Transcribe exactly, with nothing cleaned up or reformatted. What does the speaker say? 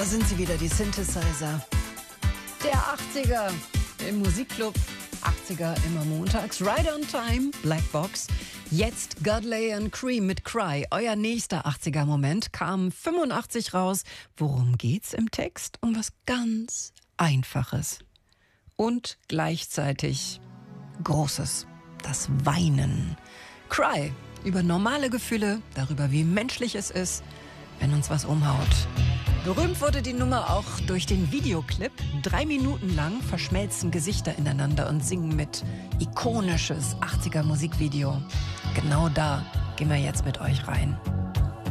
Da sind sie wieder, die Synthesizer. Der achtziger im Musikclub. achtziger immer montags. Right on Time, Black Box. Jetzt Godley and Cream mit Cry. Euer nächster achtziger-Moment kam fünfundachtzig raus. Worum geht's im Text? Um was ganz Einfaches. Und gleichzeitig Großes. Das Weinen. Cry. Über normale Gefühle, darüber wie menschlich es ist, wenn uns was umhaut. Berühmt wurde die Nummer auch durch den Videoclip. Drei Minuten lang verschmelzen Gesichter ineinander und singen mit. Ikonisches achtziger Musikvideo. Genau da gehen wir jetzt mit euch rein.